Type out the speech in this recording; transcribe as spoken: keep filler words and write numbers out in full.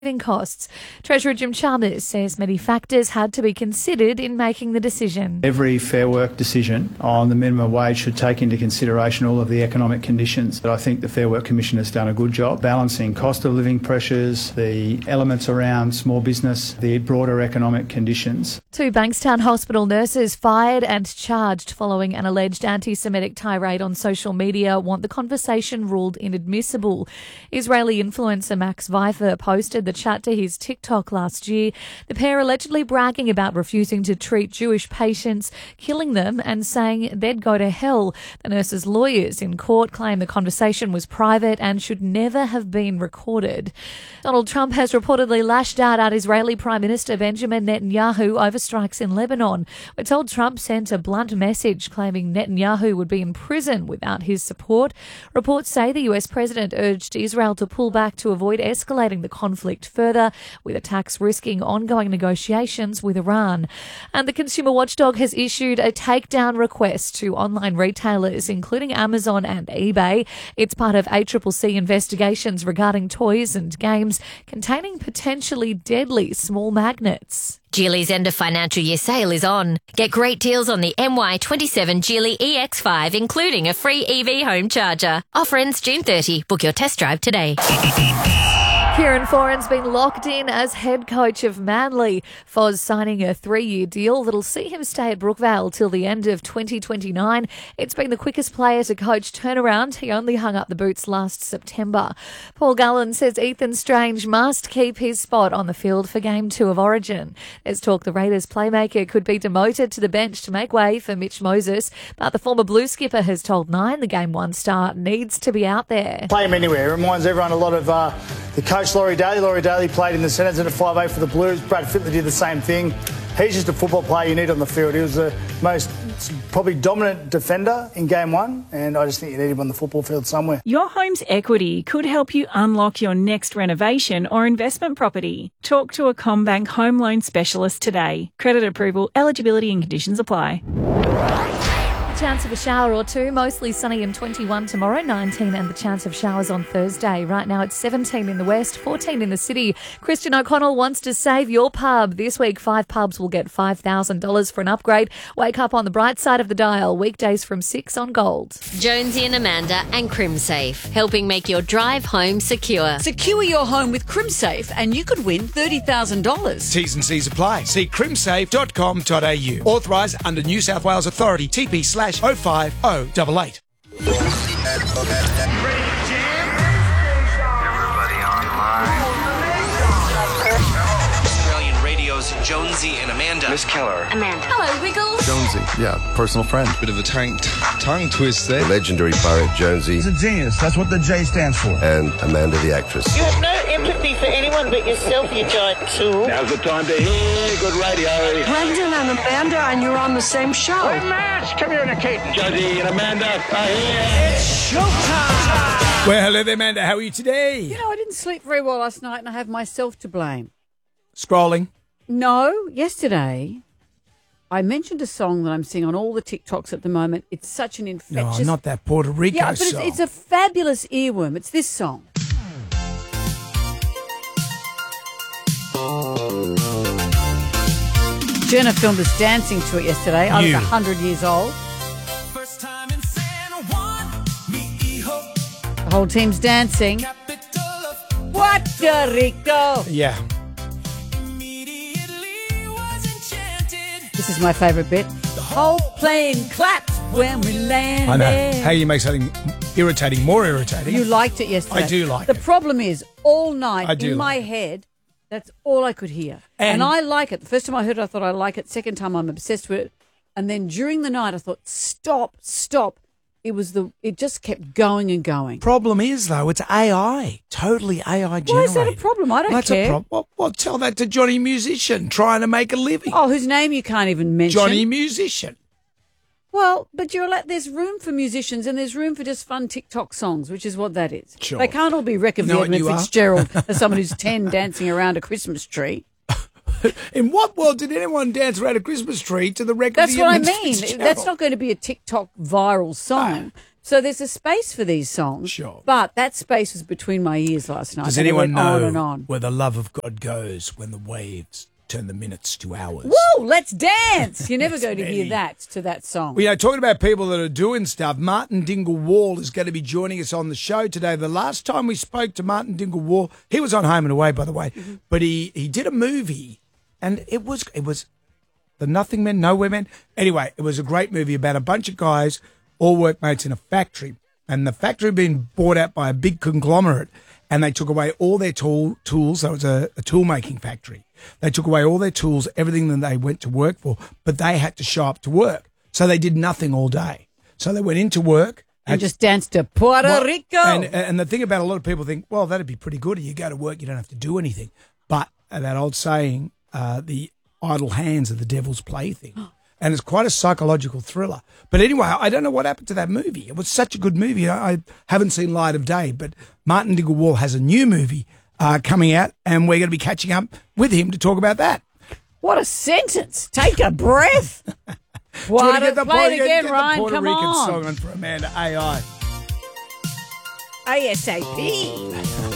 living costs. Treasurer Jim Chalmers says many factors had to be considered in making the decision. Every Fair Work decision on the minimum wage should take into consideration all of the economic conditions. But I think the Fair Work Commission has done a good job balancing cost of living pressures, the elements around small business, the broader economic conditions. Two Bankstown Hospital nurses fired and charged following an alleged anti-Semitic tirade on social media want the conversation ruled inadmissible. Israeli influencer Max Weifer posted the chat to his TikTok last year. The pair allegedly bragging about refusing to treat Jewish patients, killing them and saying they'd go to hell. The nurses' lawyers in court claim the conversation was private and should never have been recorded. Donald Trump has reportedly lashed out at Israeli Prime Minister Benjamin Netanyahu over strikes in Lebanon. We're told Trump sent a blunt message claiming Netanyahu would be in prison without his support. Reports say the U S president urged Israel to pull back to avoid escalating the conflict further, with attacks risking ongoing negotiations with Iran. And the consumer watchdog has issued a takedown request to online retailers, including Amazon and eBay. It's part of A C C C investigations regarding toys and games containing potentially deadly small magnets. Geely's end of financial year sale is on. Get great deals on the M Y twenty-seven Geely E X five, including a free E V home charger. Offer ends June thirtieth. Book your test drive today. Kieran Foran's been locked in as head coach of Manly. Foz signing a three-year deal that'll see him stay at Brookvale till the end of twenty twenty-nine. It's been the quickest player to coach turnaround. He only hung up the boots last September. Paul Gallen says Ethan Strange must keep his spot on the field for Game two of Origin. There's talk the Raiders playmaker could be demoted to the bench to make way for Mitch Moses, but the former Blue skipper has told Nine the Game one star needs to be out there. Play him anywhere. It reminds everyone a lot of uh, the coach Laurie Daly. Laurie Daly played in the Senators at a five eight for the Blues. Brad Fittler did the same thing. He's just a football player you need on the field. He was the most probably dominant defender in game one, and I just think you need him on the football field somewhere. Your home's equity could help you unlock your next renovation or investment property. Talk to a CommBank home loan specialist today. Credit approval, eligibility and conditions apply. Chance of a shower or two, mostly sunny and twenty-one tomorrow, nineteen and the chance of showers on Thursday. Right now it's seventeen in the west, fourteen in the city. Christian O'Connell wants to save your pub. This week, five pubs will get five thousand dollars for an upgrade. Wake up on the bright side of the dial, weekdays from six on Gold. Jonesy and Amanda and CrimSafe, helping make your drive home secure. Secure your home with CrimSafe and you could win thirty thousand dollars. T's and C's apply. See crimsafe dot com dot a u. Authorised under New South Wales Authority. T P slash oh five oh eight eight. Australian Radio's Jonesy and Amanda. Miss Keller. Amanda. Hello, Wiggles. Jonesy, yeah, personal friend. Bit of a tongue, tongue twist there. Legendary poet Jonesy. He's a genius. That's what the J stands for. And Amanda the actress. You have no empathy for anyone but yourself, you giant tool. Now's the time to hear good radio. Brendan and Amanda, and you're on the same show. Hey, Matt, come here and Kate. Jonesy and Amanda are here. It's showtime. Well, hello there, Amanda. How are you today? You know, I didn't sleep very well last night and I have myself to blame. Scrolling. No, yesterday I mentioned a song that I'm seeing on all the TikToks at the moment. It's such an infectious... No, not that Puerto Rico yeah, but song. it's, it's a fabulous earworm. It's this song. Jenna filmed us dancing to it yesterday. I was You. one hundred years old. The whole team's dancing. Puerto Rico. Yeah. This is my favourite bit. The whole plane clapped when we landed. I know. How you make something irritating more irritating. You liked it yesterday. I do like the it. The problem is, all night I do in my like it. head, that's all I could hear. And- And I like it. The first time I heard it, I thought I like it. Second time, I'm obsessed with it. And then during the night, I thought, stop, stop. It was the. It just kept going and going. Problem is, though, it's A I. Totally A I generated. Why is that a problem? I don't That's care. a problem. Well, well, tell that to Johnny Musician trying to make a living. Oh, whose name you can't even mention. Johnny Musician. Well, but you're like, there's room for musicians and there's room for just fun TikTok songs, which is what that is. Sure. They can't all be Wreck of You know the what Edmund you are? Fitzgerald as someone who's ten dancing around a Christmas tree. In what world did anyone dance around a Christmas tree to the record? That's of the what I Edmund mean. Fitzgerald? That's not going to be a TikTok viral song. So there's a space for these songs. Sure. But that space was between my ears last night. Does and it anyone went know on and on. where the love of God goes when the waves turn the minutes to hours? Woo! Let's dance. You're never going to hear many. that to that song. Well, you know, talking about people that are doing stuff, Martin Dingle-Wall is going to be joining us on the show today. The last time we spoke to Martin Dingle-Wall, he was on Home and Away, by the way, mm-hmm. but he, he did a movie, and it was it was The Nothing Men, Nowhere Men. Anyway, it was a great movie about a bunch of guys, all workmates in a factory, and the factory had been bought out by a big conglomerate, and they took away all their tool, tools. That was a, a tool-making factory. They took away all their tools, everything that they went to work for, but they had to show up to work. So they did nothing all day. So they went into work. And just danced to Puerto well, Rico. And, and the thing about a lot of people think, well, that'd be pretty good. You go to work, you don't have to do anything. But that old saying, uh, the idle hands are the devil's plaything. And it's quite a psychological thriller. But anyway, I don't know what happened to that movie. It was such a good movie. I, I haven't seen light of day, but Martin Dingle-Wall has a new movie uh, coming out, and we're going to be catching up with him to talk about that. What a sentence. Take a breath. What Play Puerto, it again, get Ryan. the Puerto Come Rican on. song on for Amanda A I. A S A P.